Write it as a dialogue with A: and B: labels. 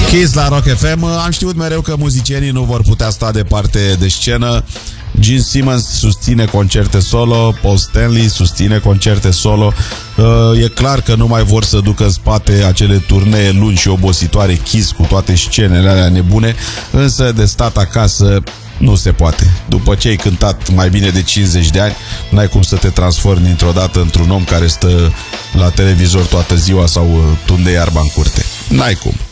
A: Kiss la Rock FM. Am știut mereu că muzicienii nu vor putea sta departe de scenă. Gene Simmons susține concerte solo, Paul Stanley susține concerte solo. E clar că nu mai vor să ducă în spate acele turnee lungi și obositoare Kiss cu toate scenele alea nebune, însă de stat acasă nu se poate. După ce ai cântat mai bine de 50 de ani, n-ai cum să te transformi dintr-o dată într-un om care stă la televizor toată ziua sau tunde iarba în curte. N-ai cum.